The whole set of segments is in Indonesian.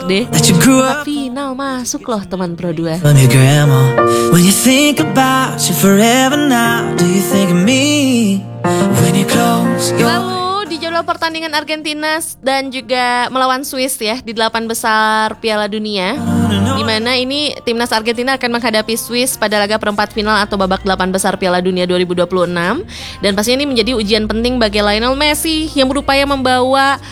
deh. Perempat final masuk loh teman Pro 2. From your grandma. When you think about you forever now, do you think of me? When you close your Lalu di jadwal pertandingan Argentina dan juga melawan Swiss ya di 8 besar Piala Dunia, di mana ini timnas Argentina akan menghadapi Swiss pada laga perempat final atau babak 8 besar Piala Dunia 2026. Dan pastinya ini menjadi ujian penting bagi Lionel Messi yang berupaya membawa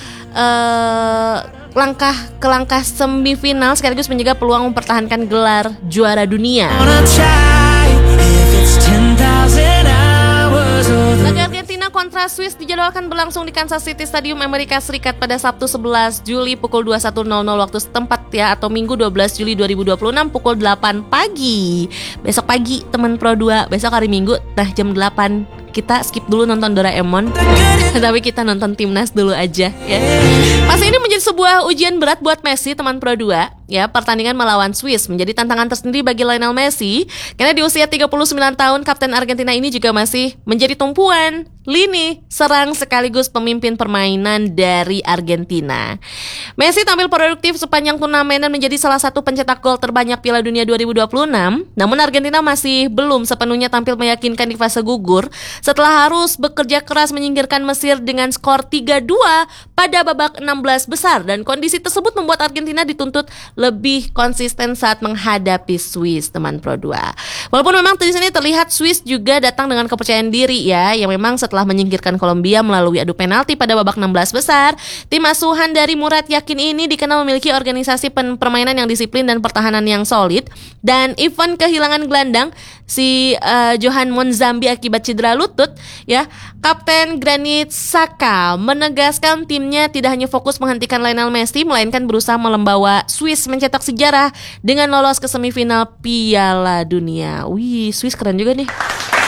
langkah semifinal sekaligus menjaga peluang mempertahankan gelar juara dunia. wanna try if it's 10,000 hours or the Laga Argentina kontra Swiss dijadwalkan berlangsung di Kansas City Stadium Amerika Serikat pada Sabtu 11 Juli pukul 21.00 waktu setempat ya, atau Minggu 12 Juli 2026 pukul 8 pagi. Besok pagi teman Pro 2, besok hari Minggu, nah jam 8 kita skip dulu nonton Doraemon. Tapi kita nonton timnas dulu aja ya. Pasti ini menjadi sebuah ujian berat buat Messi teman Pro 2 ya. Pertandingan melawan Swiss menjadi tantangan tersendiri bagi Lionel Messi karena di usia 39 tahun Kapten Argentina ini juga masih menjadi tumpuan lini serang sekaligus pemimpin permainan dari Argentina. Messi tampil produktif sepanjang turnamen dan menjadi salah satu pencetak gol terbanyak Piala Dunia 2026. Namun Argentina masih belum sepenuhnya tampil meyakinkan di fase gugur setelah harus bekerja keras menyingkirkan Mesir dengan skor 3-2 pada babak 16 besar, dan kondisi tersebut membuat Argentina dituntut lebih konsisten saat menghadapi Swiss teman Pro 2. Walaupun memang di sini terlihat Swiss juga datang dengan kepercayaan diri ya, yang memang setelah menyingkirkan Kolombia melalui adu penalti pada babak 16 besar, tim asuhan dari Murat Yakin ini dikenal memiliki organisasi permainan yang disiplin dan pertahanan yang solid. Dan even kehilangan gelandang si Johan Monzambi akibat cedera lutut ya, Kapten Granit Xhaka menegaskan timnya tidak hanya fokus menghentikan Lionel Messi, melainkan berusaha membawa Swiss mencetak sejarah dengan lolos ke semifinal Piala Dunia. Wih, Swiss keren juga nih.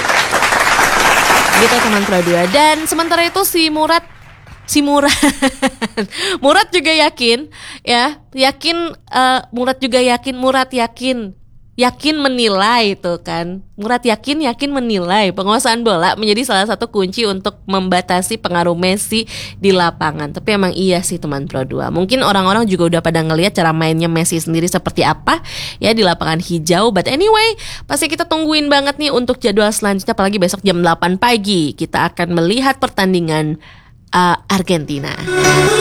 Gitu teman Pro 2. Dan sementara itu Murat juga yakin ya, Murat yakin menilai itu kan. Murat yakin menilai penguasaan bola menjadi salah satu kunci untuk membatasi pengaruh Messi di lapangan. Tapi emang iya sih teman Pro 2. Mungkin orang-orang juga udah pada ngelihat cara mainnya Messi sendiri seperti apa ya di lapangan hijau. But anyway, pasti kita tungguin banget nih untuk jadwal selanjutnya, apalagi besok jam 8 pagi kita akan melihat pertandingan Argentina.